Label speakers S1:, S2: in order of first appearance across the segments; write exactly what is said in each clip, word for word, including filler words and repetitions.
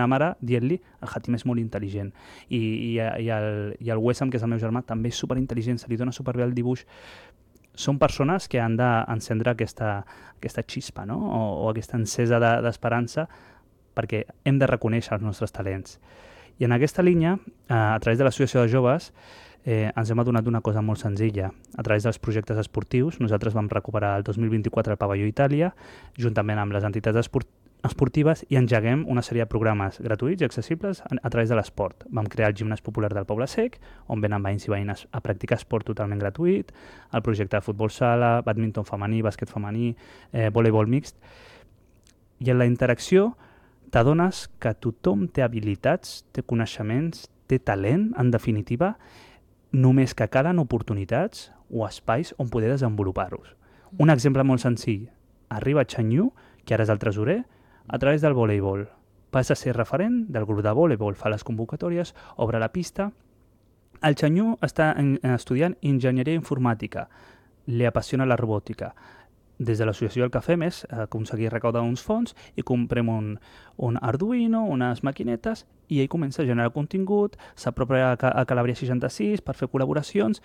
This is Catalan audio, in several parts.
S1: meva mare dient-li el Hatim és molt intel·ligent. I, i, i, el, i el Wessam, que és el meu germà, també és superintel·ligent, se li dona superbé el dibuix. Són persones que han d'encendre aquesta, aquesta xispa, no? o, o aquesta encesa de, d'esperança, perquè hem de reconèixer els nostres talents. I en aquesta línia, eh, a través de l'Associació de Joves, eh, ens hem adonat d'una cosa molt senzilla. A través dels projectes esportius, nosaltres vam recuperar el dos mil vint-i-quatre el pavelló Itàlia, juntament amb les entitats esport esportives, i engeguem una sèrie de programes gratuïts i accessibles a, a través de l'esport. Vam crear el gimnàs popular del Poble Sec, on venen veïns i veïnes a practicar esport totalment gratuït, el projecte de futbol sala, bàdminton femení, bàsquet femení, eh, voleibol mixt. I en la interacció t'adones que tothom té habilitats, té coneixements, té talent, en definitiva, només que calen oportunitats o espais on poder desenvolupar-los. Un exemple molt senzill. Arriba Chanyu, que ara és el tresorer, a través del voleibol. Passa a ser referent del grup de voleibol, fa les convocatòries, obre la pista. El Chanyu està en, estudiant enginyeria informàtica, li apassiona la robòtica. Des de l'associació el que fem és aconseguir recaudar uns fons i comprem un, un Arduino, unes maquinetes, i ell comença a generar contingut, s'apropa a, a Calabria seixanta-sis per fer col·laboracions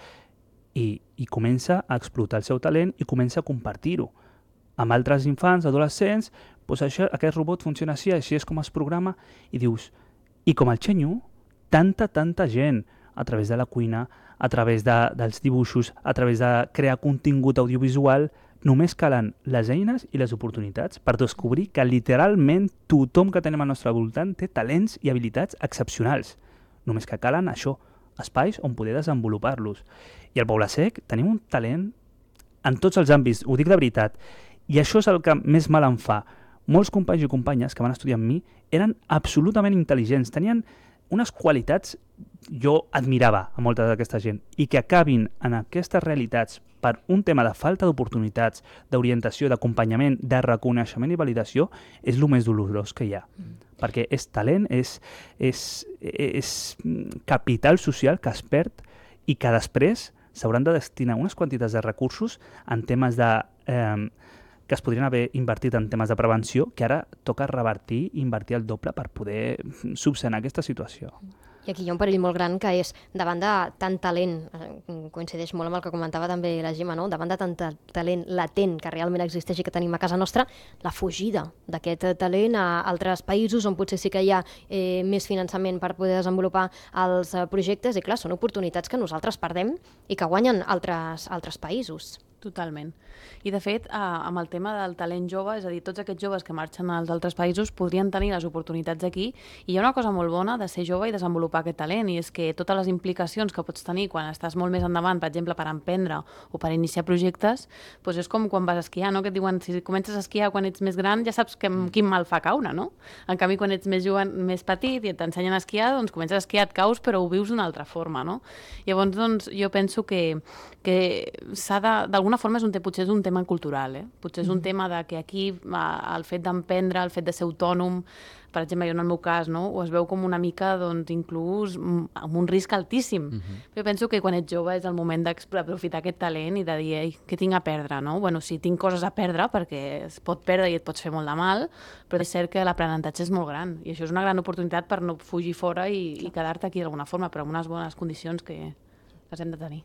S1: i, i comença a explotar el seu talent i comença a compartir-ho amb altres infants, adolescents. Doncs això, aquest robot funciona així, així és com es programa, i dius, i com el Chanyu, tanta, tanta gent, a través de la cuina, a través de, dels dibuixos, a través de crear contingut audiovisual, només calen les eines i les oportunitats per descobrir que literalment tothom que tenim al nostre voltant té talents i habilitats excepcionals. Només que calen això, espais on poder desenvolupar-los. I al Poble Sec tenim un talent en tots els àmbits, ho dic de veritat, i això és el que més mal em fa. Molts companys i companyes que van estudiar amb mi eren absolutament intel·ligents, tenien unes qualitats, jo admirava a molta d'aquesta gent, i que acabin en aquestes realitats per un tema de falta d'oportunitats, d'orientació, d'acompanyament, de reconeixement i validació, és el més dolorós que hi ha. Mm. Perquè és talent, és, és, és capital social que es perd i que després s'hauran de destinar unes quantitats de recursos en temes de... Eh, que es podrien haver invertit en temes de prevenció, que ara toca revertir i invertir el doble per poder subsanar aquesta situació.
S2: I aquí hi ha un perill molt gran que és, davant de tant talent, coincideix molt amb el que comentava també la Gemma, no? Davant de tant talent latent que realment existeix i que tenim a casa nostra, la fugida d'aquest talent a altres països on potser sí que hi ha eh, més finançament per poder desenvolupar els eh, projectes, i clar, són oportunitats que nosaltres perdem i que guanyen altres, altres països.
S3: Totalment. I de fet, eh, amb el tema del talent jove, és a dir, tots aquests joves que marxen als altres països podrien tenir les oportunitats aquí, i hi ha una cosa molt bona de ser jove i desenvolupar aquest talent, i és que totes les implicacions que pots tenir quan estàs molt més endavant, per exemple, per emprendre o per iniciar projectes, doncs és com quan vas a esquiar, no? Que et diuen, si comences a esquiar quan ets més gran, ja saps que, quin mal fa caure, no? En canvi, quan ets més jove, més petit i t'ensenyen a esquiar, doncs comences a esquiar, et caus, però ho vius d'una altra forma, no? Llavors, doncs, jo penso que, que s'ha de, d'alguna forma és un, potser és un tema cultural, eh? Potser és un mm. tema de que aquí el fet d'emprendre, el fet de ser autònom, per exemple, jo en el meu cas, no? Ho es veu com una mica, doncs, inclús amb un risc altíssim. Mm-hmm. Jo penso que quan ets jove és el moment d'aprofitar aquest talent i de dir, ei, què tinc a perdre, no? Bueno, sí, tinc coses a perdre perquè es pot perdre i et pots fer molt de mal, però és cert que l'aprenentatge és molt gran i això és una gran oportunitat per no fugir fora i, i quedar-te aquí d'alguna forma, però amb unes bones condicions que les hem de tenir.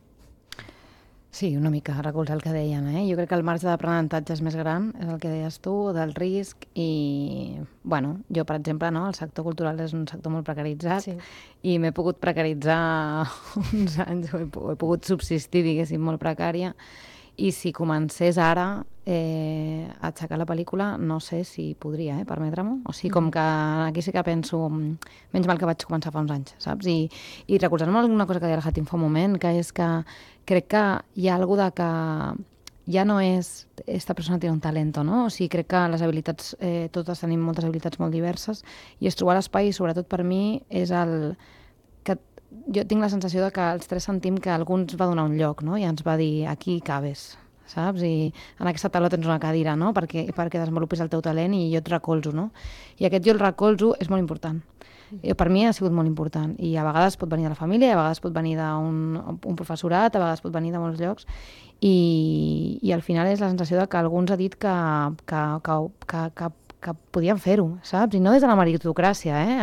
S4: Sí, una mica, recolzar el que deien, eh? Jo crec que el marge d'aprenentatge és més gran, és el que deies tu, del risc, i, bueno, jo, per exemple, no, el sector cultural és un sector molt precaritzat, sí. I m'he pogut precaritzar uns anys, o he, he pogut subsistir, diguéssim, molt precària, i si comencés ara eh, a aixecar la pel·lícula, no sé si podria eh, permetre-m'ho. O sigui, com que aquí sí que penso, menys mal que vaig començar fa uns anys, saps? I, i recolzant-me alguna cosa que deia el Hatim fa un moment, que és que crec que hi ha alguna de que ja no és esta persona tiene un talento, no? O sigui, crec que les habilitats, eh, totes tenim moltes habilitats molt diverses, i és trobar l'espai, sobretot per mi, és el que jo tinc la sensació de que els tres sentim que algú ens va donar un lloc, no? I ens va dir, aquí cabes, saps? I en aquesta taula tens una cadira, no? Perquè, perquè desenvolupis el teu talent i jo et recolzo, no? I aquest jo el recolzo és molt important. I per mi ha sigut molt important. I a vegades pot venir de la família, a vegades pot venir d'un un professorat, a vegades pot venir de molts llocs. I, i al final és la sensació de que algú ens ha dit que, que, que, que, que, que podien fer-ho, saps? I no des de la meritocràcia, eh?